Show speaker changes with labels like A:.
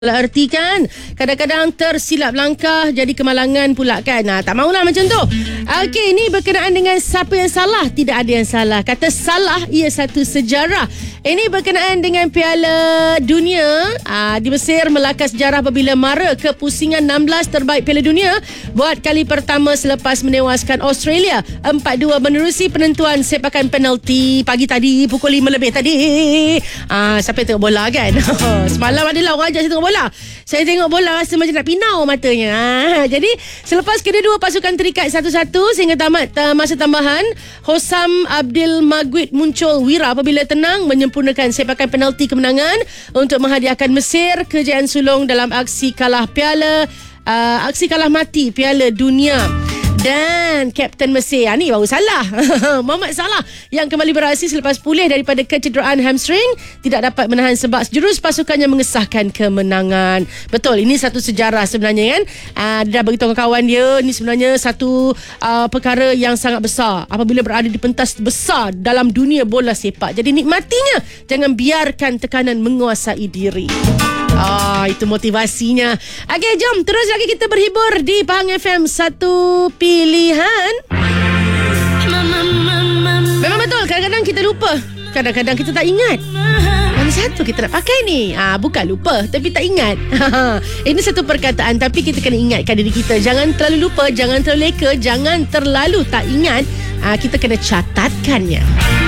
A: Erti kan, kadang-kadang tersilap langkah jadi kemalangan pula kan. Tak maulah macam tu. Okey, ini berkenaan dengan siapa yang salah. Tidak ada yang salah. Kata salah ia satu sejarah. Ini berkenaan dengan Piala Dunia. Di Mesir melakar sejarah apabila mara kepusingan 16 terbaik Piala Dunia buat kali pertama selepas menewaskan Australia 4-2 menerusi penentuan sepakan penalti pagi tadi pukul 5 lebih tadi. Siapa yang tengok bola kan? Semalam adalah orang ajak saya tengok bola. Saya tengok bola rasa macam nak pinau matanya. Jadi selepas kedua-dua pasukan terikat 1-1 sehingga tamat masa tambahan, Hossam Abdul Maguid muncul wira apabila tenang menyempurnakan sepakan penalti kemenangan untuk menghadiahkan Mesir kejayaan sulung dalam aksi kalah mati Piala Dunia. Dan Kapten Mesir ni baru Salah Mohamed Salah yang kembali beraksi selepas pulih daripada kecederaan hamstring tidak dapat menahan sebab jurus pasukannya mengesahkan kemenangan. Betul, ini satu sejarah sebenarnya kan. Dia dah beritahu kawan dia, ini sebenarnya satu perkara yang sangat besar apabila berada di pentas besar dalam dunia bola sepak. Jadi nikmatinya, jangan biarkan tekanan menguasai diri. Itu motivasinya. Okey, jom terus lagi kita berhibur di Pahang FM, satu pilihan. Memang betul, kadang-kadang kita lupa, kadang-kadang kita tak ingat mana satu kita nak pakai ni. Bukan lupa, tapi tak ingat. Ini satu perkataan, tapi kita kena ingatkan diri kita. Jangan terlalu lupa, jangan terlalu leka, jangan terlalu tak ingat. Kita kena catatkannya.